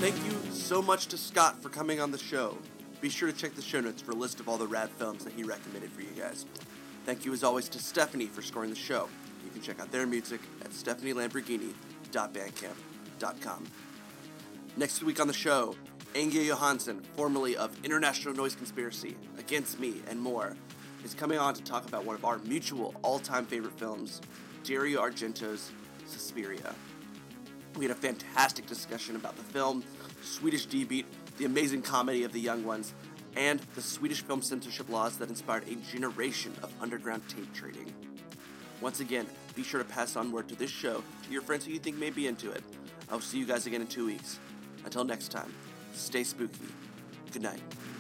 Thank you so much to Scott for coming on the show. Be sure to check the show notes for a list of all the rad films that he recommended for you guys. Thank you as always to Stephanie for scoring the show. You can check out their music at stephanielamborghini.bandcamp.com. Next week on the show, Inge Johansson, formerly of International Noise Conspiracy, Against Me, and more, is coming on to talk about one of our mutual all-time favorite films, Dario Argento's Suspiria. We had a fantastic discussion about the film, Swedish D-Beat, the amazing comedy of The Young Ones, and the Swedish film censorship laws that inspired a generation of underground tape trading. Once again, be sure to pass on word to this show to your friends who you think may be into it. I will see you guys again in 2 weeks. Until next time, stay spooky. Good night.